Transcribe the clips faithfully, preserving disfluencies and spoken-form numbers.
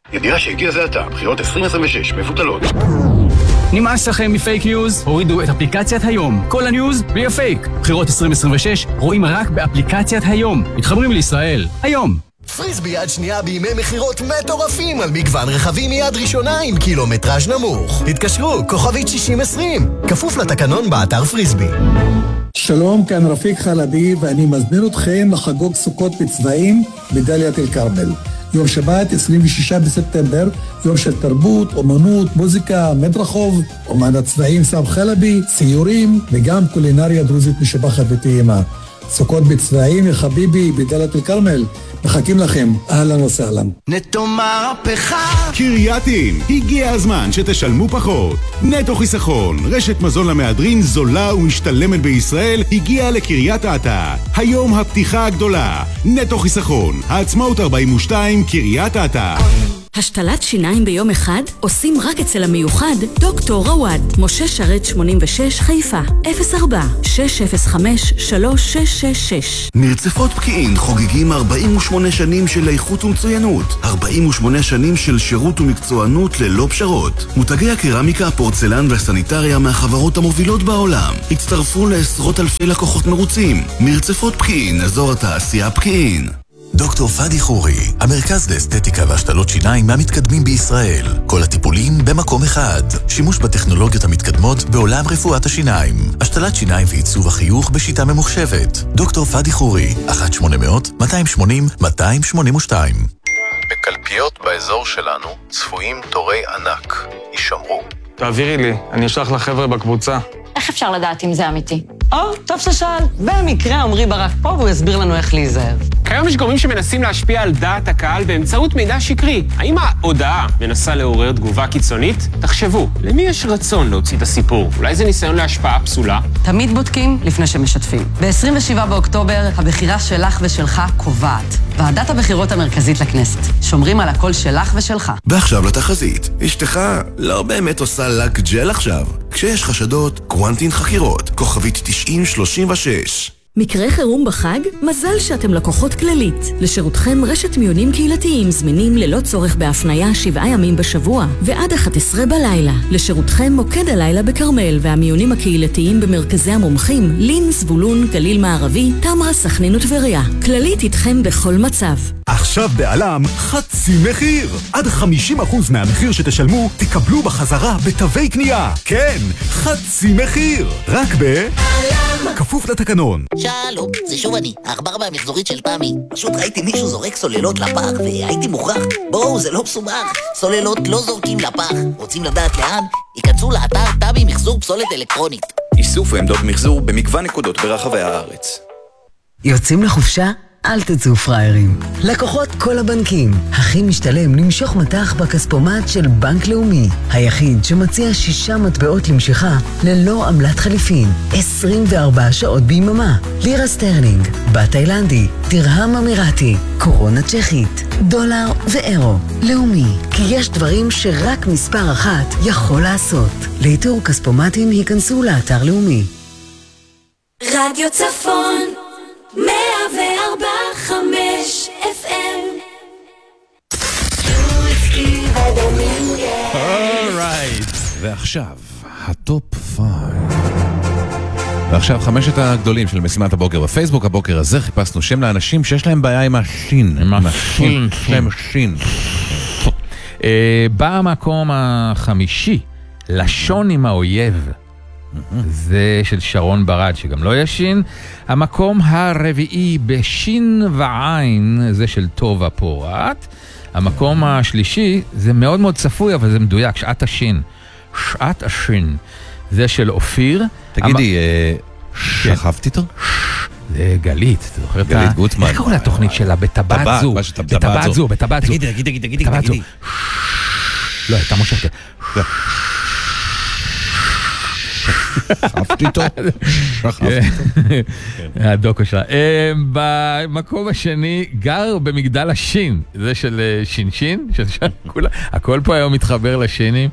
ידיעה שהגיע זה עתה, בחירות עשרים עשרים ושש מבוטלות. נמאס לכם מפייק ניוז? הורידו את אפליקציית היום. כל הניוז בלי הפייק. בחירות עשרים עשרים ושש רואים רק באפליקציית היום. מתחברים לישראל. היום. פריסבי יד שנייה בימי מחירות מטורפים על מגוון רכבים מיד ראשונה עם קילומטראז' נמוך. התקשרו, כוכבית שישים עשרים. כפוף לתקנון באתר פריסבי. שלום, כאן רפיק חלבי ואני מזמין אתכם לחגוג סוכות בצבעים בדליית אל כרמל. יום שבת, עשרים ושישה בספטמבר, יום של תרבות, אומנות, מוזיקה, מדרחוב, אומן הצבעים סם חלבי, ציורים וגם קולינריה דרוזית משבחת וטעימה. סוכות בצבעים, יא חביבי, בדליית אל כרמל. מחכים לכם, אהלן וסהלן. נטו מהפכה קרייתים, הגיע הזמן שתשלמו פחות. נטו חיסכון, רשת מזון למהדרין זולה ומשתלמת בישראל, הגיעה לקריית אתא. היום הפתיחה הגדולה. נטו חיסכון, העצמאות ארבעים ושתיים, קריית אתא. השתלת שיניים ביום אחד עושים רק אצל המיוחד דוקטור רוואד. משה שרת שמונים ושש חיפה אפס ארבע שש אפס חמש שלוש שש שש שש. מרצפות פקיעין חוגגים ארבעים ושמונה שנים של איכות ומצוינות, ארבעים ושמונה שנים של שירות ומקצוענות ללא פשרות. מותגי הקרמיקה, הפורצלן והסניטריה מהחברות המובילות בעולם הצטרפו לעשרות אלפי לקוחות מרוצים. מרצפות פקיעין, אזור התעשייה פקיעין. דוקטור פאדי חורי, המרכז לאסתטיקה והשתלות שיניים מהמתקדמים בישראל. כל הטיפולים במקום אחד. שימוש בטכנולוגיות המתקדמות בעולם רפואת השיניים. השתלת שיניים ועיצוב החיוך בשיטה ממוחשבת. דוקטור פאדי חורי, אחת שמונה אפס אפס שתיים שמונים שתיים שמונים ושתיים. בקלפיות באזור שלנו צפויים תורי ענק. יישמרו. תעבירי לי, אני אשלח לחבר'ה בקבוצה. איך אפשר לדעת אם זה אמיתי? או, טוב ששאל. במקרה עמרי ברק פה והוא יסביר לנו איך להיזהר. כיום יש גורמים שמנסים להשפיע על דעת הקהל באמצעות מידע שקרי. האם ההודעה מנסה לעורר תגובה קיצונית? תחשבו, למי יש רצון להוציא את הסיפור? אולי זה ניסיון להשפעה פסולה? תמיד בודקים לפני שמשתפים. ב-עשרים ושבעה באוקטובר, הבחירה שלך ושלך קובעת. ועדת הבחירות המרכזית לכנסת. שומרים על הקול שלך ושלך. ועכשיו לתחזית. אשתך לא באמת עושה לק ג'ל עכשיו. כשיש חשדות, קוונטין חקירות. כוכבית תשעים שלושים ושש. מקרה חירום בחג? מזל שאתם לקוחות כללית. לשירותכם רשת מיונים קהילתיים זמינים ללא צורך בהפניה שבעה ימים בשבוע ועד אחת עשרה בלילה. לשירותכם מוקד הלילה בכרמל והמיונים הקהילתיים במרכזי המומחים לין, זבולון, גליל מערבי, תמרה, סכנין וטבריה. כללית איתכם בכל מצב. עכשיו בעלם חצי מחיר. עד חמישים אחוז מהמחיר שתשלמו תקבלו בחזרה בתווי קנייה. כן, חצי מחיר. רק ב... כפוף לתקנון. שלום, זה שוב אני, העכבר והמחזורית של תמי. פשוט ראיתי מישהו זורק סוללות לפח והייתי מוכרח. בואו, זה לא מסובך. סוללות לא זורקים לפח. רוצים לדעת לאן? ייכנסו לאתר תמי מחזור פסולת אלקטרונית. איסוף ועמדות מחזור במגוון נקודות ברחבי הארץ. יוצאים לחופשה? אל תצאו פריירים. לקוחות כל הבנקים. הכי משתלם למשוך מטח בכספומט של בנק לאומי. היחיד שמציע שישה מטבעות למשיכה ללא עמלת חליפין. עשרים וארבע שעות ביממה. לירה סטרלינג, בת תאילנדי, תרהם אמירתי, קורונה צ'כית, דולר ואירו. לאומי. כי יש דברים שרק מספר אחת יכול לעשות. לאיתור כספומטים היכנסו לאתר לאומי. רדיו צפון מאה וארבע חמש אף אם. אורייט, ועכשיו הטופ פייב. ועכשיו חמשת הגדולים של משימת הבוקר בפייסבוק. הבוקר הזה חיפשנו שם לאנשים שיש להם בעיה עם השין. עם השין. עם השין. במקום החמישי, לשון עם האויב. זה של שרון ברד שגם לא ישין. המקום הרביעי בשין ועין, זה של טובה פורת. המקום השלישי זה מאוד מאוד צפוי אבל זה מדויק, שעת השין. שעת השין זה של אופיר. תגידי, שכבתי איתו? זה גלית, אתה זוכר? גלית גוטמן. איך קוראים לתוכנית שלה? בטבעת זו. בטבעת זו, בטבעת זו. תגידי, תגידי, תגידי, תגידי. לא, הייתה מושכת. שכבתי איתו? שכבתי איתו? הדוקו שלה. במקום השני, גר במגדל השין. זה של שינשין. הכל פה היום מתחבר לשינים.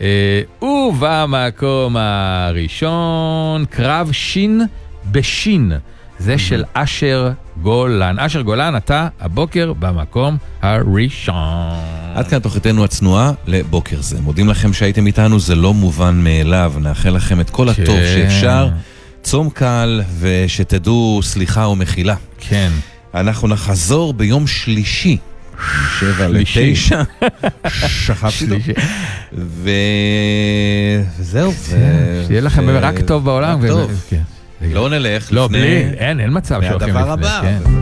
ובמקום הראשון, קרב שין בשין. זה של אשר גולן. אשר גולן, אתה הבוקר במקום הראשון. עד כאן תוכניתנו הצנועה לבוקר זה. מודים לכם שהייתם איתנו, זה לא מובן מאליו. נאחל לכם את כל הטוב שאפשר. צום קל ושתדעו סליחה ומחילה. כן. אנחנו נחזור ביום שלישי. שבע לתשע. שכחתי לו. וזהו. שיהיה לכם רק טוב בעולם. לא נלך. לא, בלי. אין, אין מצב שהולכים לפני. מהדבר הבא.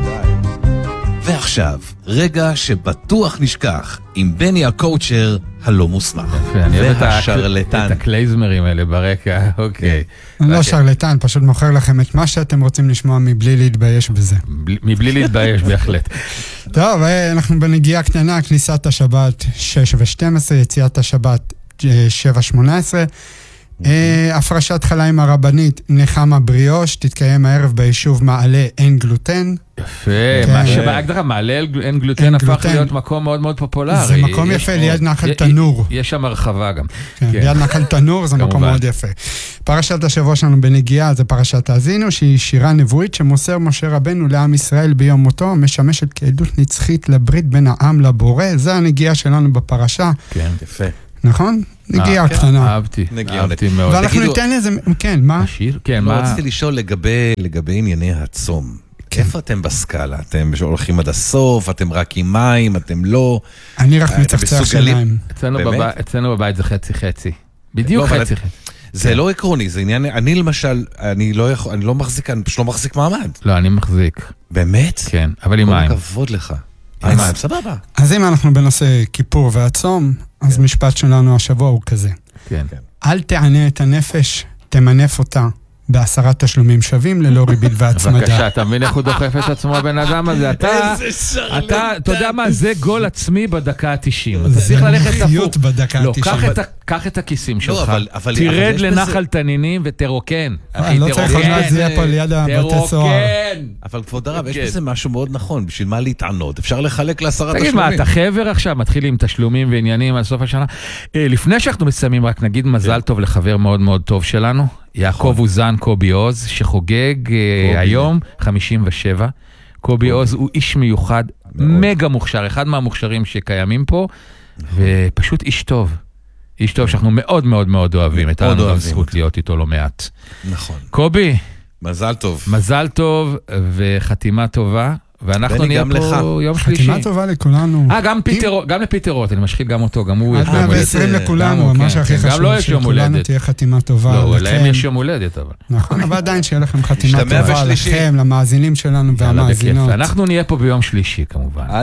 ועכשיו, רגע שבטוח נשכח, עם בני הקואוצ'ר הלא מוסמך. אני אוהב את הקלייזמרים האלה ברקע, אוקיי. לא שרלטן, פשוט מוכר לכם את מה שאתם רוצים לשמוע מבלי להתבייש בזה. מבלי להתבייש, בהחלט. טוב, אנחנו בנגיעה קטנה, כניסת השבת שש ושתים עשרה, יציאת השבת שבע שמונה עשרה. הפרשת חליים הרבנית נחמה בריאוש תתקיים הערב ביישוב מעלה אין גלוטן. יפה, מה שבהגדרה מעלה אין גלוטן הפך להיות מקום מאוד מאוד פופולרי. זה מקום יפה ליד נחל תנור. יש שם הרחבה גם. ליד נחל תנור זה מקום מאוד יפה. פרשת השבוע שלנו בנגיעה זה פרשת האזינו, שהיא שירה נבואית שמוסר משה רבנו לעם ישראל ביום מותו, משמשת כעדות נצחית לברית בין העם לבורא. זה הנגיעה שלנו בפרשה. כן, יפה. נכון? נגיעה קטנה. אהבתי, אהבתי מאוד. ואנחנו ניתן לזה, כן, מה? השיר? כן, מה? רציתי לשאול לגבי ענייני הצום. איפה אתם בסקאלה? אתם הולכים עד הסוף, אתם רק עם מים, אתם לא... אני רק מצחצח שלהם. אצלנו בבית זה חצי חצי. בדיוק חצי חצי. זה לא עקרוני, זה עניין... אני למשל, אני לא מחזיק, אני פשוט לא מחזיק מעמד. לא, אני מחזיק. באמת? כן, אבל עם מים. כל הכבוד לך. עם מים, סבבה. אז אם אנחנו בנושא כיפור והצום, אז משפט שלנו השבוע הוא כזה. כן. אל תענה את הנפש, תמנף אותה בעשרת תשלומים שווים ללא ריבית והצמדה. בבקשה, אתה מבין איך הוא דוחף את עצמו הבן אדם הזה? אתה, אתה, אתה יודע מה, זה גול עצמי בדקה ה-תשעים. אתה צריך ללכת הפוך. לא, קח את הכיסים שלך, תרד לנחל תנינים ותרוקן. לא צריך לדעת, זה יהיה פה ליד הבתי סוהר. אבל כבוד הרב, יש בזה משהו מאוד נכון, בשביל מה להתענות? אפשר לחלק לעשרת תשלומים. תגיד מה, אתה חבר עכשיו, מתחיל עם תשלומים ועניינים על סוף השנה. לפני שאנחנו מסיימים, רק נגיד מזל טוב לחבר מאוד מאוד טוב שלנו. יעקב אוזן קובי עוז, שחוגג היום חמישים ושבע. קובי עוז הוא איש מיוחד, מגה מוכשר, אחד מהמוכשרים שקיימים פה, ופשוט איש טוב. איש טוב שאנחנו מאוד מאוד מאוד אוהבים. הייתה לנו גם זכות להיות איתו לא מעט. נכון. קובי. מזל טוב. מזל טוב וחתימה טובה. ואנחנו נהיה פה יום שלישי. חתימה טובה לכולנו. אה, גם לפיטרות, אני משחיל גם אותו, גם הוא... עד מאה ועשרים לכולנו, מה שהכי חשוב, שכולנו תהיה חתימה טובה. לא, להם יש יום הולדת, אבל. נכון, אבל עדיין שיהיה לכם חתימה טובה לכם, למאזינים שלנו והמאזינות. אנחנו נהיה פה ביום שלישי, כמובן.